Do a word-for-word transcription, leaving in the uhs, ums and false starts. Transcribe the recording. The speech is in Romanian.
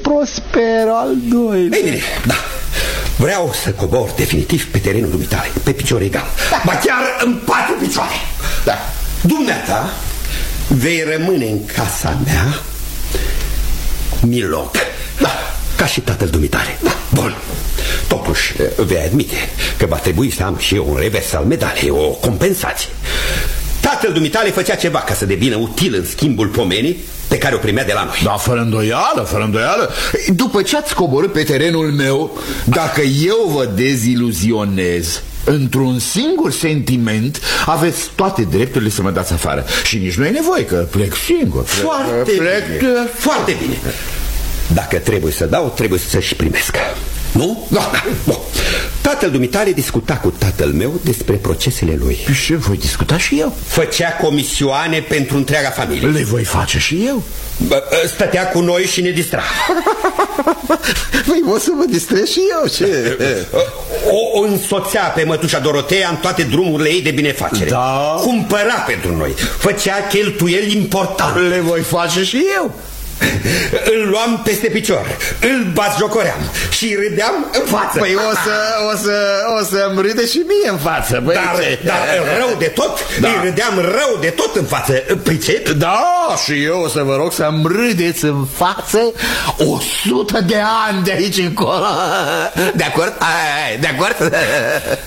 Prosper al doilea. Ei bine, da. Vreau să cobor definitiv pe terenul dumitale, pe picior egal, da. Ba chiar în patru picioare. Da. Dumneata vei rămâne în casa mea miloc, da, ca și tatăl dumitale. Da. Bun. Totuși, vei admite că va trebui să am și eu un revers al medalei, o compensație. Tatăl dumitale făcea ceva ca să devină util în schimbul pomenii pe care o primea de la noi. Da, fără îndoială, fără îndoială. După ce ați coborât pe terenul meu, dacă eu vă deziluzionez într-un singur sentiment, aveți toate drepturile să mă dați afară. Și nici nu e nevoie, că plec singur. Foarte plec, bine, plec... foarte bine. Dacă trebuie să dau, trebuie să-și primesc. Nu? Da, da. Bun. Tatăl dumitale discuta cu tatăl meu despre procesele lui. Și voi discuta și eu. Făcea comisioane pentru întreaga familie. Le voi face și eu. Stătea cu noi și ne distra. Păi o să mă distrez și eu, ce? O, o însoțea pe mătușa Dorotea în toate drumurile ei de binefacere. Da. Cumpăra pentru noi. Făcea cheltuieli importante. Le voi face și eu. Îl luam peste picior, îl batjocoream și râdeam în față. Păi o să, o să, o să-mi râde și mie în față, băi. Dar, dar rău de tot, da. Îi râdeam rău de tot în față, pricep? Da, și eu o să vă rog să-mi râdeți în față o sută de ani de aici încolo. De acord? De acord?